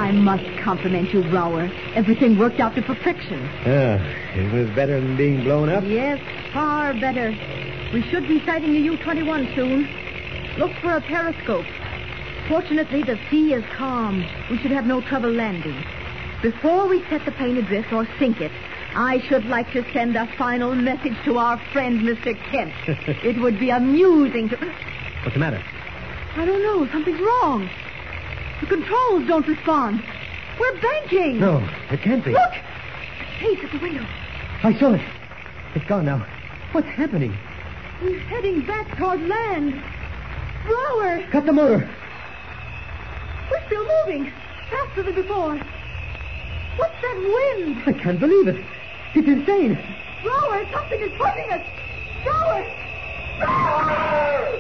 I must compliment you, Brower. Everything worked out to perfection. It was better than being blown up? Yes, far better. We should be sighting the U-21 soon. Look for a periscope. Fortunately, the sea is calm. We should have no trouble landing. Before we set the plane adrift or sink it, I should like to send a final message to our friend, Mr. Kent. It would be amusing to... What's the matter? I don't know. Something's wrong. The controls don't respond. We're banking. No, it can't be. Look! A chase at the window. I saw it. It's gone now. What's happening? He's heading back toward land. Brower! Cut the motor. We're still moving. Faster than before. What's that wind? I can't believe it. It's insane. Brower, something is pushing us. Brower! Brower!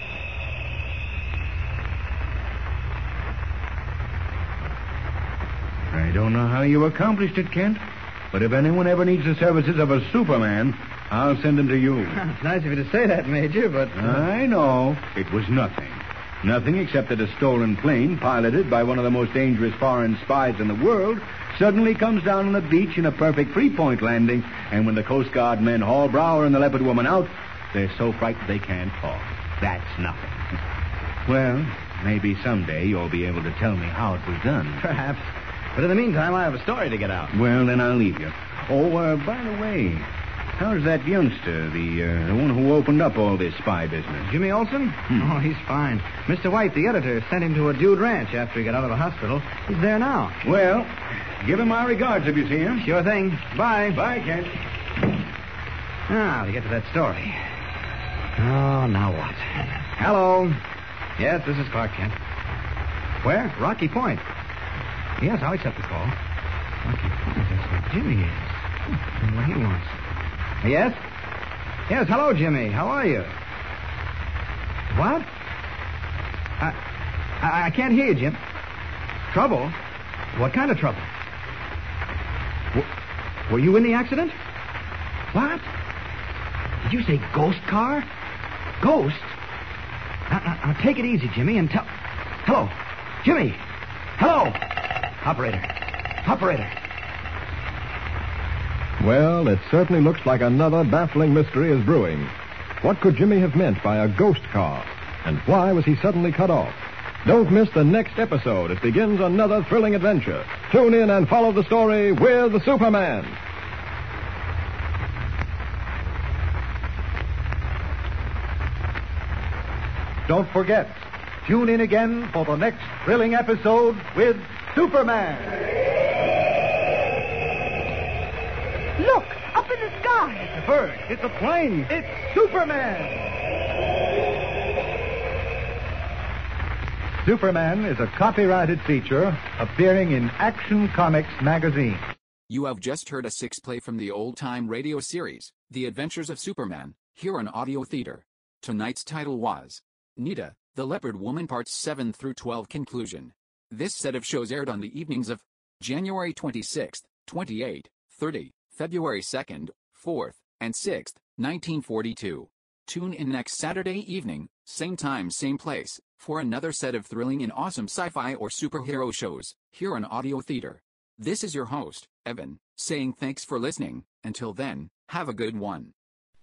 I don't know how you accomplished it, Kent, but if anyone ever needs the services of a Superman, I'll send him to you. It's nice of you to say that, Major, but... I know. It was nothing. Nothing except that a stolen plane, piloted by one of the most dangerous foreign spies in the world, suddenly comes down on the beach in a perfect three-point landing, and when the Coast Guard men haul Brower and the Leopard Woman out, they're so frightened they can't talk. That's nothing. Well, maybe someday you'll be able to tell me how it was done. Perhaps. But in the meantime, I have a story to get out. Well, then I'll leave you. Oh, by the way, how's that youngster, the one who opened up all this spy business? Jimmy Olsen? Oh, he's fine. Mr. White, the editor, sent him to a dude ranch after he got out of the hospital. He's there now. Well, give him my regards if you see him. Sure thing. Bye. Bye, Kent. Now, to get to that story. Oh, now what? Hello. Yes, this is Clark Kent. Where? Rocky Point. Yes, I'll accept the call. Rocky Point, that's where Jimmy is. And what he wants. Yes? Yes, hello, Jimmy. How are you? What? I can't hear you, Jim. Trouble? What kind of trouble? Were you in the accident? What? Did you say ghost car? Ghost? Now take it easy, Jimmy, and tell... Hello? Jimmy! Hello! Operator. Well, it certainly looks like another baffling mystery is brewing. What could Jimmy have meant by a ghost car? And why was he suddenly cut off? Don't miss the next episode. It begins another thrilling adventure. Tune in and follow the story with the Superman. Don't forget, tune in again for the next thrilling episode with Superman. Look, up in the sky. It's a bird. It's a plane. It's Superman. Superman is a copyrighted feature appearing in Action Comics magazine. You have just heard a 6-play from the old-time radio series, The Adventures of Superman, here on Audio Theater. Tonight's title was Nita, the Leopard Woman Parts 7 through 12 Conclusion. This set of shows aired on the evenings of January 26th, 28th, 30th, February 2nd, 4th, and 6th, 1942. Tune in next Saturday evening, same time, same place, for another set of thrilling and awesome sci-fi or superhero shows, here on Audio Theater. This is your host, Evan, saying thanks for listening. Until then, have a good one.